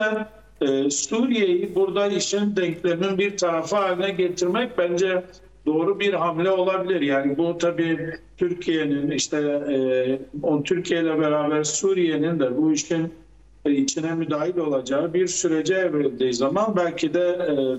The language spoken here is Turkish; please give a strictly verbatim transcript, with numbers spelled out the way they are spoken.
e, Suriye'yi burada işin denklemin bir tarafı haline getirmek bence doğru bir hamle olabilir. Yani bu tabii Türkiye'nin işte e, on Türkiye ile beraber Suriye'nin de bu işin e, içine müdahil olacağı bir sürece evrildiği zaman belki de e,